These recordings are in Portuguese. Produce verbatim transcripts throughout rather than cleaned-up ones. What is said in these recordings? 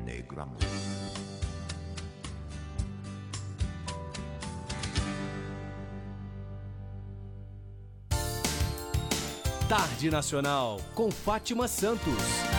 Negro Amor. Tarde Nacional, com Fátima Santos.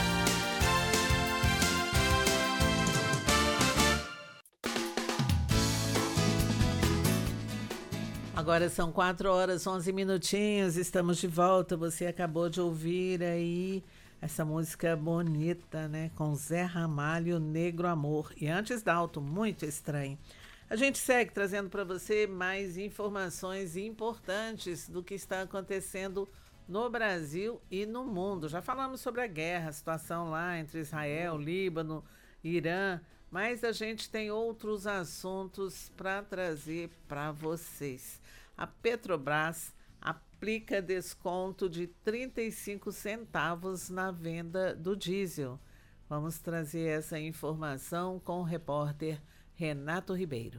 Agora são quatro horas, onze minutinhos, estamos de volta. Você acabou de ouvir aí essa música bonita, né? Com Zé Ramalho, Negro Amor. E antes Dalton, Muito Estranho. A gente segue trazendo para você mais informações importantes do que está acontecendo no Brasil e no mundo. Já falamos sobre a guerra, a situação lá entre Israel, Líbano, Irã, mas a gente tem outros assuntos para trazer para vocês. A Petrobras aplica desconto de trinta e cinco centavos na venda do diesel. Vamos trazer essa informação com o repórter Renato Ribeiro.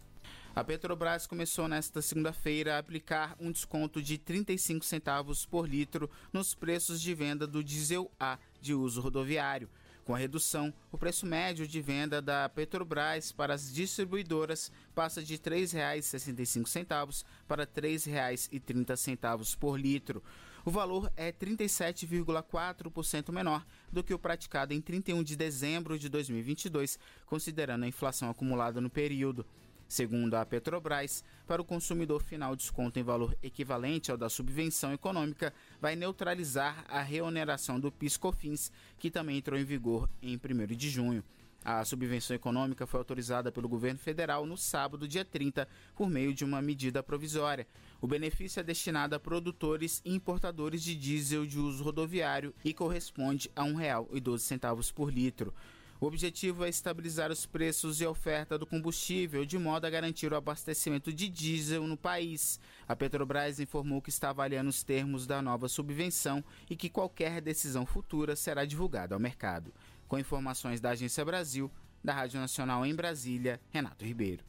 A Petrobras começou nesta segunda-feira a aplicar um desconto de trinta e cinco centavos por litro nos preços de venda do diesel A de uso rodoviário. Com a redução, o preço médio de venda da Petrobras para as distribuidoras passa de três reais e sessenta e cinco centavos para três reais e trinta centavos por litro. O valor é trinta e sete vírgula quatro por cento menor do que o praticado em trinta e um de dezembro de dois mil e vinte e dois, considerando a inflação acumulada no período. Segundo a Petrobras, para o consumidor final, o desconto em valor equivalente ao da subvenção econômica vai neutralizar a reoneração do PIS/COFINS, que também entrou em vigor em primeiro de junho. A subvenção econômica foi autorizada pelo governo federal no sábado, dia trinta, por meio de uma medida provisória. O benefício é destinado a produtores e importadores de diesel de uso rodoviário e corresponde a um real e doze centavos por litro. O objetivo é estabilizar os preços e a oferta do combustível de modo a garantir o abastecimento de diesel no país. A Petrobras informou que está avaliando os termos da nova subvenção e que qualquer decisão futura será divulgada ao mercado. Com informações da Agência Brasil, da Rádio Nacional em Brasília, Renato Ribeiro.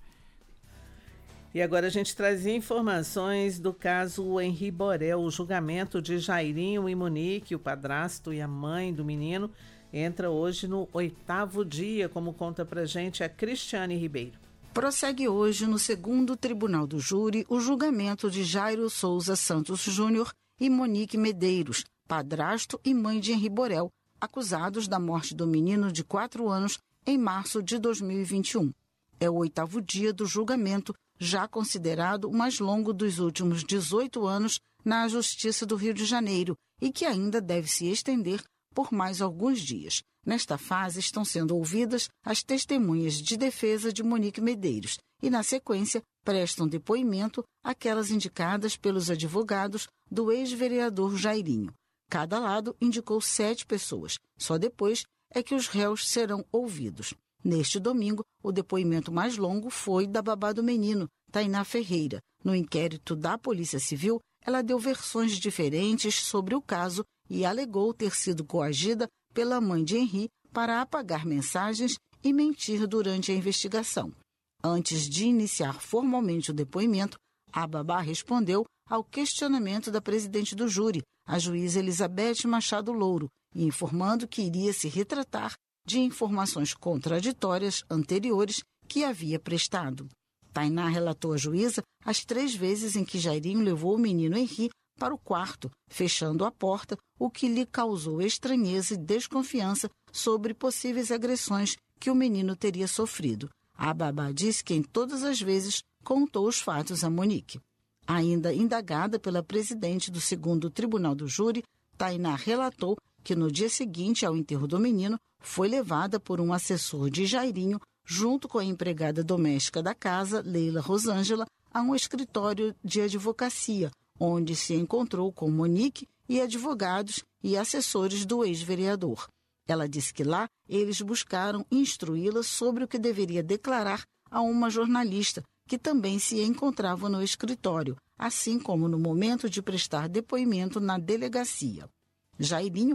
E agora a gente traz informações do caso Henri Borel, o julgamento de Jairinho e Monique, o padrasto e a mãe do menino, entra hoje no oitavo dia, como conta pra gente a Cristiane Ribeiro. Prossegue hoje no segundo Tribunal do Júri o julgamento de Jairo Souza Santos Júnior e Monique Medeiros, padrasto e mãe de Henri Borel, acusados da morte do menino de quatro anos em março de dois mil e vinte e um. É o oitavo dia do julgamento, já considerado o mais longo dos últimos dezoito anos na Justiça do Rio de Janeiro e que ainda deve se estender por mais alguns dias. Nesta fase estão sendo ouvidas as testemunhas de defesa de Monique Medeiros e, na sequência, prestam depoimento aquelas indicadas pelos advogados do ex-vereador Jairinho. Cada lado indicou sete pessoas. Só depois é que os réus serão ouvidos. Neste domingo, o depoimento mais longo foi da babá do menino, Tainá Ferreira. No inquérito da Polícia Civil, ela deu versões diferentes sobre o caso e alegou ter sido coagida pela mãe de Henri para apagar mensagens e mentir durante a investigação. Antes de iniciar formalmente o depoimento, a babá respondeu ao questionamento da presidente do júri, a juíza Elizabeth Machado Louro, informando que iria se retratar de informações contraditórias anteriores que havia prestado. Tainá relatou à juíza as três vezes em que Jairinho levou o menino Henri para o quarto, fechando a porta, o que lhe causou estranheza e desconfiança sobre possíveis agressões que o menino teria sofrido. A babá disse que em todas as vezes contou os fatos a Monique. Ainda indagada pela presidente do segundo Tribunal do Júri, Tainá relatou que no dia seguinte ao enterro do menino foi levada por um assessor de Jairinho, junto com a empregada doméstica da casa, Leila Rosângela, a um escritório de advocacia, onde se encontrou com Monique e advogados e assessores do ex-vereador. Ela disse que lá eles buscaram instruí-la sobre o que deveria declarar a uma jornalista, que também se encontrava no escritório, assim como no momento de prestar depoimento na delegacia. Jairinho